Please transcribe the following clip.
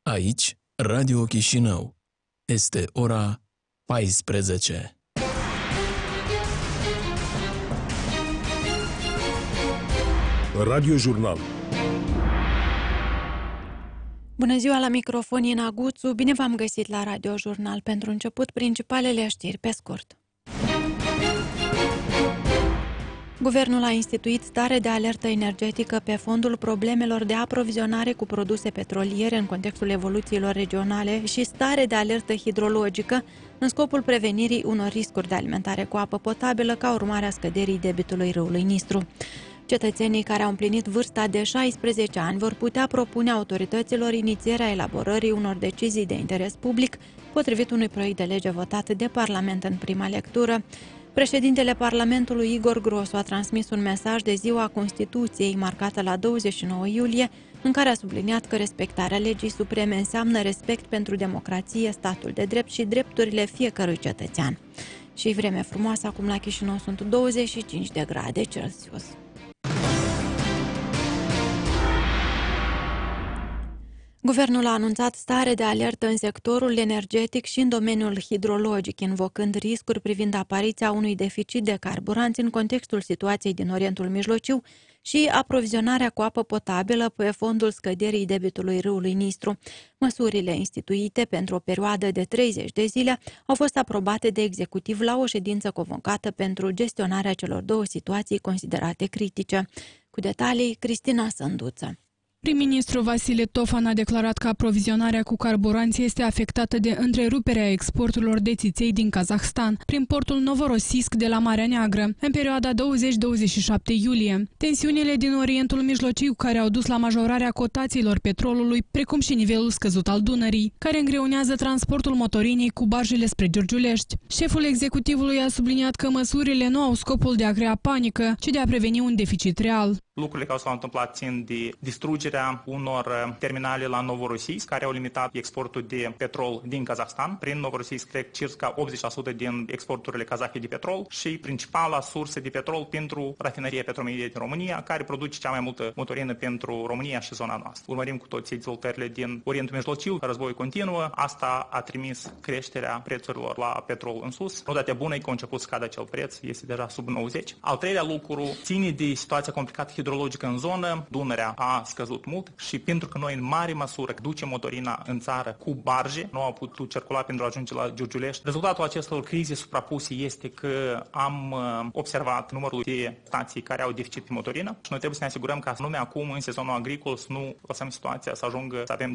Aici, Radio Chișinău. Este ora 14. Radio Jurnal. Bună ziua, la microfon Ina Guțu. Bine v-am găsit la Radio Jurnal. Pentru început, principalele știri pe scurt. Guvernul a instituit stare de alertă energetică pe fondul problemelor de aprovizionare cu produse petroliere în contextul evoluțiilor regionale și stare de alertă hidrologică în scopul prevenirii unor riscuri de alimentare cu apă potabilă ca urmare a scăderii debitului râului Nistru. Cetățenii care au împlinit vârsta de 16 ani vor putea propune autorităților inițierea elaborării unor decizii de interes public, potrivit unui proiect de lege votat de Parlament în prima lectură. Președintele Parlamentului Igor Grosu a transmis un mesaj de Ziua Constituției, marcată la 29 iulie, în care a subliniat că respectarea legii supreme înseamnă respect pentru democrație, statul de drept și drepturile fiecărui cetățean. Și vreme frumoasă, acum la Chișinău sunt 25 de grade Celsius. Guvernul a anunțat stare de alertă în sectorul energetic și în domeniul hidrologic, invocând riscuri privind apariția unui deficit de carburanți în contextul situației din Orientul Mijlociu și aprovizionarea cu apă potabilă pe fondul scăderii debitului râului Nistru. Măsurile instituite pentru o perioadă de 30 de zile au fost aprobate de executiv la o ședință convocată pentru gestionarea celor două situații considerate critice. Cu detalii, Cristina Sânduță. Prim-ministru Vasile Tofan a declarat că aprovizionarea cu carburanți este afectată de întreruperea exporturilor de țiței din Kazahstan prin portul Novorossiysk de la Marea Neagră, în perioada 20-27 iulie. Tensiunile din Orientul Mijlociu care au dus la majorarea cotațiilor petrolului, precum și nivelul scăzut al Dunării, care îngreunează transportul motorinei cu barjele spre Giurgiulești. Șeful executivului a subliniat că măsurile nu au scopul de a crea panică, ci de a preveni un deficit real. Lucrurile care s-au întâmplat țin de distrugerea unor terminale la Novorossiysk, care au limitat exportul de petrol din Kazahstan. Prin Novorossiysk trec circa 80% din exporturile kazahe de petrol și principala sursă de petrol pentru rafineria Petromedia din România, care produce cea mai multă motorină pentru România și zona noastră. Urmărim cu toții dezvoltările din Orientul Mijlociu, războiul continuă. Asta a trimis creșterea prețurilor la petrol în sus. Notatea bună e că a început să scadă acel preț, este deja sub 90. Al treilea lucru ține de situația complicată hidrologică în zonă. Dunărea a scăzut mult și pentru că noi în mare măsură ducem motorina în țară cu barje, nu au putut circula pentru a ajunge la Giurgiulești. Rezultatul acestor crize suprapuse este că am observat numărul de stații care au deficit de motorină și noi trebuie să ne asigurăm că anume acum în sezonul agricol să nu lăsăm situația să ajungă să avem